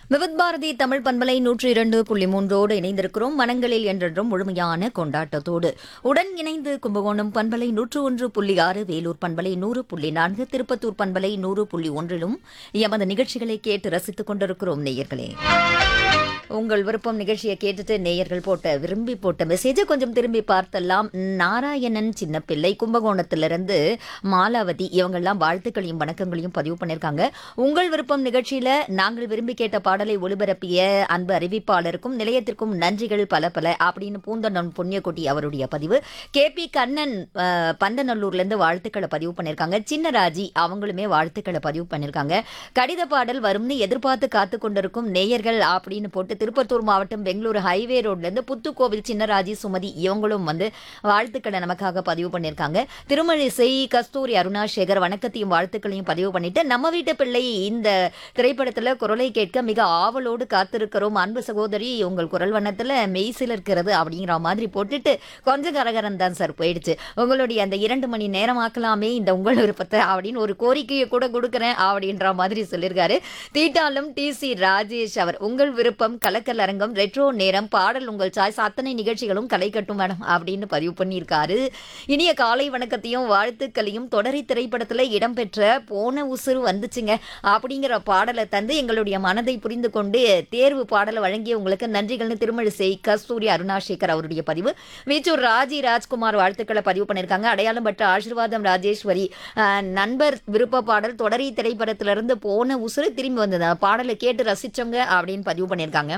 விவித் பாரதி தமிழ் பண்பலை 102.3 இணைந்திருக்கிறோம். மனங்களில் என்றென்றும் முழுமையான கொண்டாட்டத்தோடு உடன் இணைந்து கும்பகோணம் பண்பலை 101.6, வேலூர் பண்பலை 100.4, திருப்பத்தூர் பண்பலை 100.1 எமது நிகழ்ச்சிகளை கேட்டு ரசித்துக் கொண்டிருக்கிறோம். நேயர்களே, உங்கள் விருப்பம் நிகழ்ச்சியை கேட்டுட்டு நேயர்கள் விரும்பி போட்ட மெசேஜை கொஞ்சம் திரும்பி பார்த்தலாம். நாராயணன் சின்னப்பிள்ளை கும்பகோணத்திலிருந்து மாலாவதி இவங்கெல்லாம் வாழ்த்துக்களையும் வணக்கங்களையும் பதிவு பண்ணியிருக்காங்க. உங்கள் விருப்பம் நிகழ்ச்சியில நாங்கள் விரும்பி கேட்ட பாடலை ஒளிபரப்பிய அன்பு அறிவிப்பாளருக்கும் நிலையத்திற்கும் நன்றிகள் பல பல அப்படின்னு பூந்தண்ணன் புண்ணியக்குட்டி அவருடைய பதிவு. KP கண்ணன் பந்தநல்லூர்லேருந்து வாழ்த்துக்களை பதிவு பண்ணியிருக்காங்க. சின்னராஜி அவங்களுமே வாழ்த்துக்களை பதிவு பண்ணியிருக்காங்க. கடித பாடல் வரும்னு எதிர்பார்த்து காத்து கொண்டிருக்கும் நேயர்கள் அப்படின்னு போட்டு திருப்பத்தூர் மாவட்டம் பெங்களூரு ஹைவே ரோட்லேருந்து புத்துக்கோவில் சின்னராஜி சுமதி இவங்களும் வாழ்த்துக்களை நமக்காக பதிவு பண்ணியிருக்காங்க. திருமழிசை கஸ்தூரி அருணாசேகர் வணக்கத்தையும் வாழ்த்துக்களையும் பதிவு பண்ணிட்டு, நம்ம வீட்டு பிள்ளை இந்த திரைப்படத்தில் குரலை கேட்க மிக ஆவலோடு காத்திருக்கிறோம். அன்பு சகோதரி, உங்கள் குரல் வண்ணத்தில் மெய்சில் இருக்கிறது அப்படிங்கிற மாதிரி போட்டுட்டு கொஞ்சம் கரகரம் தான் சார் போயிடுச்சு. உங்களுடைய அந்த 2 மணி நேரம் ஆக்கலாமே இந்த உங்கள் விருப்பத்தை அப்படின்னு ஒரு கோரிக்கையை கூட கொடுக்குறேன் அப்படின்ற மாதிரி சொல்லியிருக்காரு. தீட்டாலும் TC ராஜேஷ் அவர் உங்கள் விருப்பம் கலக்கல் அரங்கம் ரெட்ரோ நேரம் பாடல் உங்கள் சாய்ஸ் அத்தனை நிகழ்ச்சிகளும் கலை கட்டும் மேடம் அப்படின்னு பதிவு பண்ணியிருக்காரு. இனிய காலை வணக்கத்தையும் வாழ்த்துக்களையும் தொடரி திரைப்படத்தில் இடம்பெற்ற போன உசுறு வந்துச்சுங்க அப்படிங்கிற பாடலை தந்து எங்களுடைய மனதை புரிந்து கொண்டு தேர்வு பாடலை வழங்கிய உங்களுக்கு நன்றிகள்னு திருமழிசை கஸ்தூரி அருணாசேகர் அவருடைய பதிவு. வீச்சூர் ராஜி ராஜ்குமார் வாழ்த்துக்களை பதிவு பண்ணியிருக்காங்க. அடையாளம் பட்ட ஆசீர்வாதம் ராஜேஸ்வரி நண்பர் விருப்ப பாடல் தொடரி திரைப்படத்திலிருந்து போன உசுறு திரும்பி வந்தது பாடலை கேட்டு ரசிச்சவங்க அப்படின்னு பதிவு பண்ணியிருக்காங்க.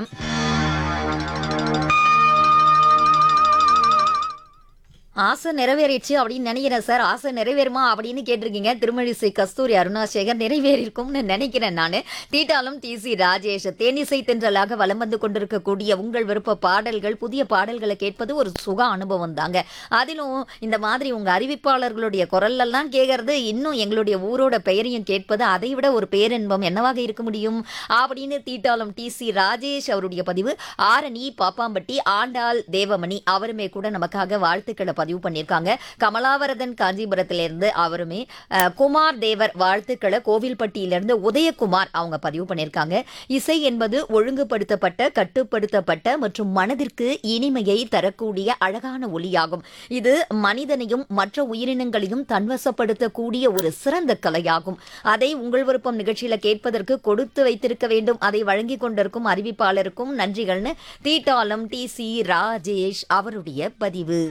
ஆசை நிறைவேறிச்சு அப்படின்னு நினைக்கிறேன் சார். ஆசை நிறைவேறுமா அப்படின்னு கேட்டிருக்கீங்க. திருமழிசை கஸ்தூரி அருணாசேகர் நிறைவேறிருக்கும்னு நினைக்கிறேன் நான். தீட்டாலும் TC ராஜேஷ் தேனிசை தென்றலாக வலம் வந்து கொண்டிருக்கக்கூடிய உங்கள் விருப்ப பாடல்கள், புதிய பாடல்களை கேட்பது ஒரு சுக அனுபவம் தாங்க. அதிலும் இந்த மாதிரி உங்க அறிவிப்பாளர்களுடைய குரல்லாம் கேட்கறது, இன்னும் எங்களுடைய ஊரோட பெயரையும் கேட்பது அதை விட ஒரு பேரின்பம் என்னவாக இருக்க முடியும் அப்படின்னு தீட்டாலும் TC ராஜேஷ் அவருடைய பதிவு. ஆரணி பாப்பாம்பட்டி ஆண்டாள் தேவமணி அவருமே கூட நமக்காக வாழ்த்துக்களை பதிவு பண்ணியிருக்காங்க. கமலாவரதன் காஞ்சிபுரத்திலிருந்து அவருமே குமார் தேவர் வாழ்த்துக்களை கோவில்பட்டியிலிருந்து உதயகுமார் அவங்க பதிவு பண்ணியிருக்காங்க. இசை என்பது ஒழுங்குபடுத்தப்பட்ட, கட்டுப்படுத்தப்பட்ட மற்றும் மனதிற்கு இனிமையை தரக்கூடிய அழகான ஒலியாகும். இது மனிதனையும் மற்ற உயிரினங்களையும் தன்வசப்படுத்தக்கூடிய ஒரு சிறந்த கலையாகும். அதை உங்கள் விருப்பம் நிகழ்ச்சியில கேட்பதற்கு கொடுத்து வைத்திருக்க வேண்டும். அதை வழங்கி கொண்டிருக்கும் அறிவிப்பாளருக்கும் நன்றிகள்னு தீட்டாலம் TC ராஜேஷ் அவருடைய பதிவு.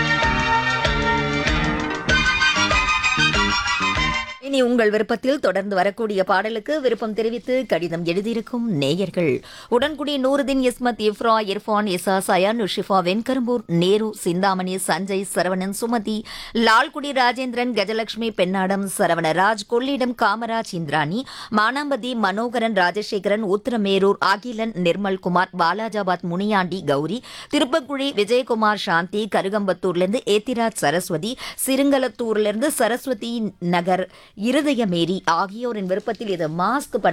இனி உங்கள் விருப்பத்தில் தொடர்ந்து வரக்கூடிய பாடலுக்கு விருப்பம் தெரிவித்து கடிதம் எழுதியிருக்கும் நேயர்கள்: உடன்குடி நூறுதீன், இஸ்மத், இஃப்ரா, இர்ஃபான், இசா, சயான், ஷிஃபா, வெண்கரும்பூர், நேரு, சிந்தாமணி, சஞ்சய், சரவணன், சுமதி, லால்குடி ராஜேந்திரன், கஜலட்சுமி, பெண்ணாடம், சரவணராஜ், கொள்ளிடம் காமராஜ், இந்திராணி, மானாம்பதி, மனோகரன், ராஜசேகரன், உத்திரமேரூர், அகிலன், நிர்மல்குமார், பாலாஜாபாத், முனியாண்டி, கௌரி, திருப்பக்குழி, விஜயகுமார், சாந்தி, கருகம்பத்தூர்லேருந்து ஏத்திராஜ், சரஸ்வதி, சிறுங்கலத்தூர்லேருந்து சரஸ்வதி நகர், இருதயமேரி ஆகியோரின் விருப்பத்தில் இது மாஸ்க்